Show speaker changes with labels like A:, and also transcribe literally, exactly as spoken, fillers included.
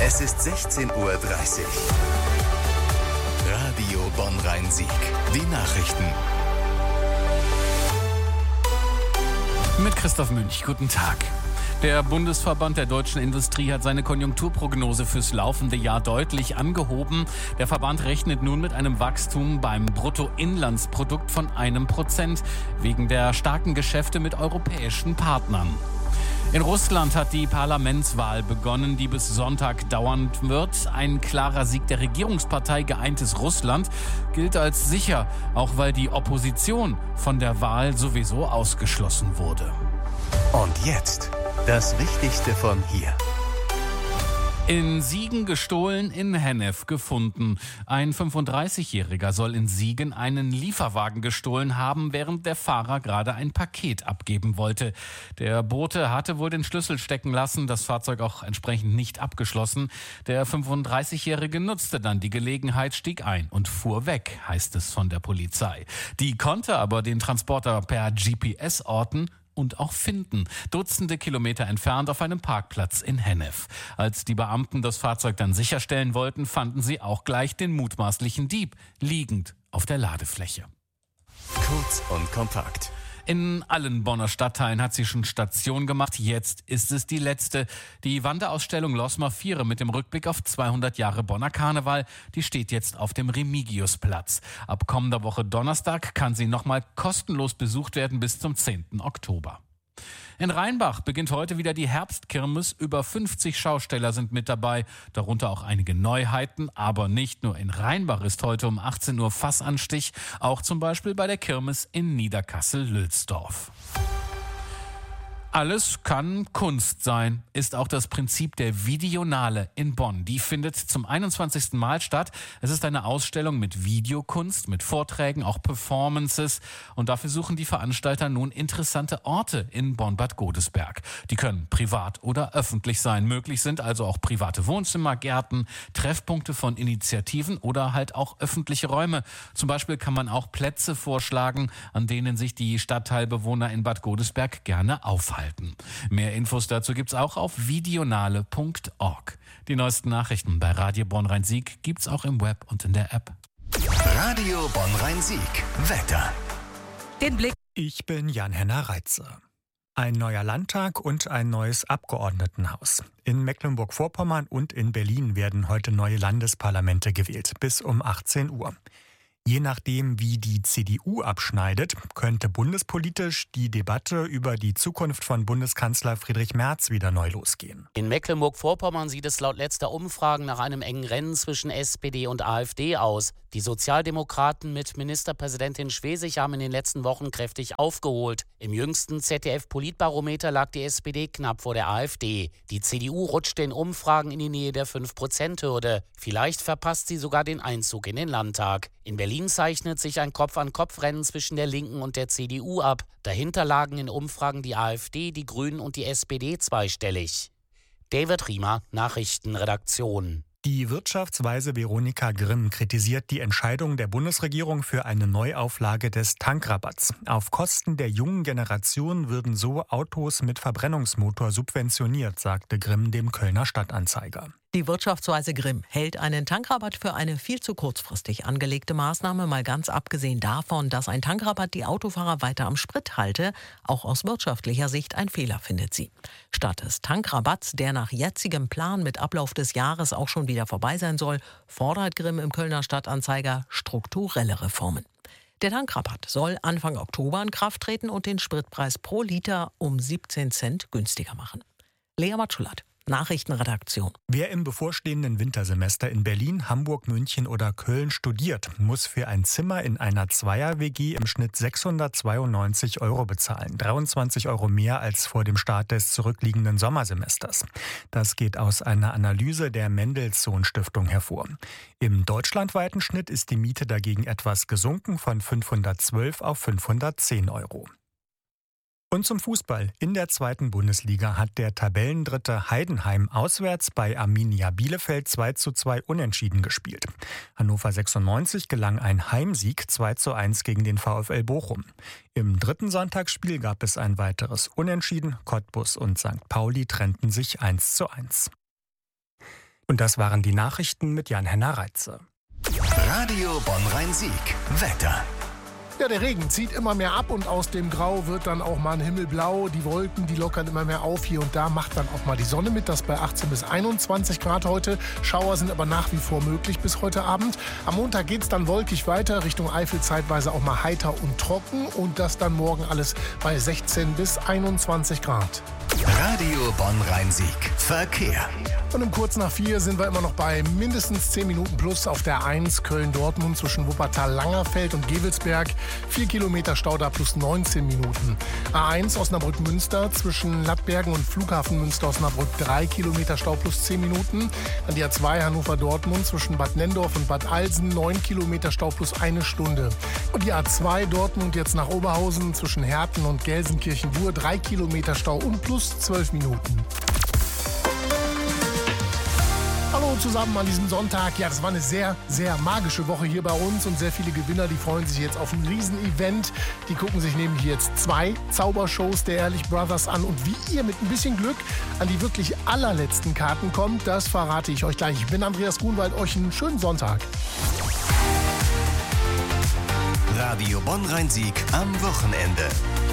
A: Es ist sechzehn Uhr dreißig. Radio Bonn-Rhein-Sieg. Die Nachrichten.
B: Mit Christoph Münch. Guten Tag. Der Bundesverband der deutschen Industrie hat seine Konjunkturprognose fürs laufende Jahr deutlich angehoben. Der Verband rechnet nun mit einem Wachstum beim Bruttoinlandsprodukt von einem Prozent wegen der starken Geschäfte mit europäischen Partnern. In Russland hat die Parlamentswahl begonnen, die bis Sonntag dauern wird. Ein klarer Sieg der Regierungspartei Geeintes Russland gilt als sicher, auch weil die Opposition von der Wahl sowieso ausgeschlossen wurde.
A: Und jetzt das Wichtigste von hier.
B: In Siegen gestohlen, in Hennef gefunden. Ein fünfunddreißigjähriger soll in Siegen einen Lieferwagen gestohlen haben, während der Fahrer gerade ein Paket abgeben wollte. Der Bote hatte wohl den Schlüssel stecken lassen, das Fahrzeug auch entsprechend nicht abgeschlossen. Der fünfunddreißigjährige nutzte dann die Gelegenheit, stieg ein und fuhr weg, heißt es von der Polizei. Die konnte aber den Transporter per G P S orten und auch finden. Dutzende Kilometer entfernt auf einem Parkplatz in Hennef. Als die Beamten das Fahrzeug dann sicherstellen wollten, fanden sie auch gleich den mutmaßlichen Dieb liegend auf der Ladefläche.
A: Kurz und kompakt.
B: In allen Bonner Stadtteilen hat sie schon Station gemacht. Jetzt ist es die letzte. Die Wanderausstellung Losmer Viere mit dem Rückblick auf zweihundert Jahre Bonner Karneval, die steht jetzt auf dem Remigiusplatz. Ab kommender Woche Donnerstag kann sie nochmal kostenlos besucht werden bis zum zehnten Oktober. In Rheinbach beginnt heute wieder die Herbstkirmes. Über fünfzig Schausteller sind mit dabei, darunter auch einige Neuheiten. Aber nicht nur in Rheinbach ist heute um achtzehn Uhr Fassanstich, auch zum Beispiel bei der Kirmes in Niederkassel-Lülsdorf. Alles kann Kunst sein, ist auch das Prinzip der Videonale in Bonn. Die findet zum einundzwanzigsten Mal statt. Es ist eine Ausstellung mit Videokunst, mit Vorträgen, auch Performances. Und dafür suchen die Veranstalter nun interessante Orte in Bonn-Bad Godesberg. Die können privat oder öffentlich sein. Möglich sind also auch private Wohnzimmer, Gärten, Treffpunkte von Initiativen oder halt auch öffentliche Räume. Zum Beispiel kann man auch Plätze vorschlagen, an denen sich die Stadtteilbewohner in Bad Godesberg gerne aufhalten. Mehr Infos dazu gibt's auch auf videonale punkt org. Die neuesten Nachrichten bei Radio Bonn-Rhein-Sieg gibt's auch im Web und in der App.
A: Radio Bonn-Rhein-Sieg. Wetter.
C: Den Blick.
D: Ich bin Jan-Henner Reitze. Ein neuer Landtag und ein neues Abgeordnetenhaus. In Mecklenburg-Vorpommern und in Berlin werden heute neue Landesparlamente gewählt, bis um achtzehn Uhr. Je nachdem, wie die C D U abschneidet, könnte bundespolitisch die Debatte über die Zukunft von Bundeskanzler Friedrich Merz wieder neu losgehen.
E: In Mecklenburg-Vorpommern sieht es laut letzter Umfragen nach einem engen Rennen zwischen S P D und A f D aus. Die Sozialdemokraten mit Ministerpräsidentin Schwesig haben in den letzten Wochen kräftig aufgeholt. Im jüngsten Z D F-Politbarometer lag die S P D knapp vor der A f D. Die C D U rutschte in Umfragen in die Nähe der fünf Prozent Hürde. Vielleicht verpasst sie sogar den Einzug in den Landtag. In Berlin zeichnet sich ein Kopf-an-Kopf-Rennen zwischen der Linken und der C D U ab. Dahinter lagen in Umfragen die A f D, die Grünen und die S P D zweistellig. David Riemer, Nachrichtenredaktion.
D: Die Wirtschaftsweise Veronika Grimm kritisiert die Entscheidung der Bundesregierung für eine Neuauflage des Tankrabatts. Auf Kosten der jungen Generation würden so Autos mit Verbrennungsmotor subventioniert, sagte Grimm dem Kölner Stadtanzeiger.
C: Die Wirtschaftsweise Grimm hält einen Tankrabatt für eine viel zu kurzfristig angelegte Maßnahme, mal ganz abgesehen davon, dass ein Tankrabatt die Autofahrer weiter am Sprit halte. Auch aus wirtschaftlicher Sicht ein Fehler, findet sie. Statt des Tankrabatts, der nach jetzigem Plan mit Ablauf des Jahres auch schon wieder vorbei sein soll, fordert Grimm im Kölner Stadtanzeiger strukturelle Reformen. Der Tankrabatt soll Anfang Oktober in Kraft treten und den Spritpreis pro Liter um siebzehn Cent günstiger machen. Lea Matschulat, Nachrichtenredaktion.
D: Wer im bevorstehenden Wintersemester in Berlin, Hamburg, München oder Köln studiert, muss für ein Zimmer in einer Zweier-W G im Schnitt sechshundertzweiundneunzig Euro bezahlen. dreiundzwanzig Euro mehr als vor dem Start des zurückliegenden Sommersemesters. Das geht aus einer Analyse der Mendelssohn Stiftung hervor. Im deutschlandweiten Schnitt ist die Miete dagegen etwas gesunken von fünfhundertzwölf auf fünfhundertzehn Euro. Und zum Fußball. In der zweiten Bundesliga hat der Tabellendritte Heidenheim auswärts bei Arminia Bielefeld zwei zu zwei unentschieden gespielt. Hannover sechsundneunzig gelang ein Heimsieg zwei zu eins gegen den VfL Bochum. Im dritten Sonntagsspiel gab es ein weiteres Unentschieden. Cottbus und Sankt Pauli trennten sich eins zu eins. Und das waren die Nachrichten mit Jan-Henner Reitze.
A: Radio Bonn-Rhein-Sieg. Wetter.
F: Ja, der Regen zieht immer mehr ab und aus dem Grau wird dann auch mal ein Himmel blau. Die Wolken, die lockern immer mehr auf. Hier und da macht dann auch mal die Sonne mit. Das bei achtzehn bis einundzwanzig Grad heute. Schauer sind aber nach wie vor möglich bis heute Abend. Am Montag geht es dann wolkig weiter. Richtung Eifel zeitweise auch mal heiter und trocken. Und das dann morgen alles bei sechzehn bis einundzwanzig Grad.
A: Radio Bonn-Rhein-Sieg. Verkehr.
F: Und um kurz nach vier sind wir immer noch bei mindestens zehn Minuten plus auf der eins Köln-Dortmund zwischen Wuppertal-Langerfeld und Gevelsberg. vier Kilometer Stau da plus neunzehn Minuten. A eins Osnabrück-Münster zwischen Lattbergen und Flughafen Münster-Osnabrück drei Kilometer Stau plus zehn Minuten. Dann die A zwei Hannover-Dortmund zwischen Bad Nendorf und Bad Alsen neun Kilometer Stau plus eine Stunde. Und die A zwei Dortmund jetzt nach Oberhausen zwischen Herten und Gelsenkirchen-Bur drei Kilometer Stau und plus zwölf Minuten. Hallo zusammen an diesem Sonntag. Ja, das war eine sehr, sehr magische Woche hier bei uns und sehr viele Gewinner, die freuen sich jetzt auf ein Riesenevent. Die gucken sich nämlich jetzt zwei Zaubershows der Ehrlich Brothers an und wie ihr mit ein bisschen Glück an die wirklich allerletzten Karten kommt, das verrate ich euch gleich. Ich bin Andreas Grunwald, euch einen schönen Sonntag.
A: Radio Bonn-Rhein-Sieg am Wochenende.